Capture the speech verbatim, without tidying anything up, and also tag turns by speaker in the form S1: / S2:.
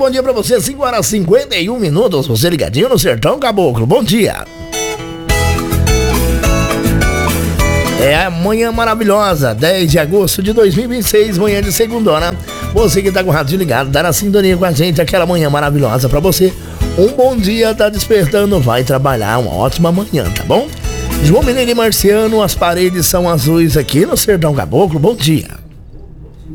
S1: bom dia pra você, cinco horas e cinquenta e um minutos, você ligadinho no Sertão Caboclo, bom dia. É a manhã maravilhosa, dez de agosto de dois mil e vinte e seis, manhã de segundona. Você que tá com o rádio ligado, dá na sintonia com a gente, aquela manhã maravilhosa pra você. Um bom dia, tá despertando, vai trabalhar, uma ótima manhã, tá bom? João Mineiro e Marciano, as paredes são azuis aqui no Sertão Caboclo, bom dia.